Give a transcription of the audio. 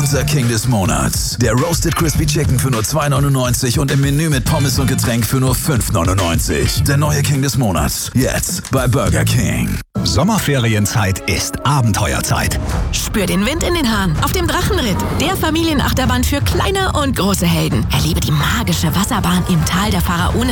Unser King des Monats. Der Roasted Crispy Chicken für nur $2,99 und im Menü mit Pommes und Getränk für nur $5,99. Der neue King des Monats. Jetzt bei Burger King. Sommerferienzeit ist Abenteuerzeit. Spür den Wind in den Haaren auf dem Drachenritt. Der Familienachterbahn für kleine und große Helden. Erlebe die magische Wasserbahn im Tal der Pharaonen.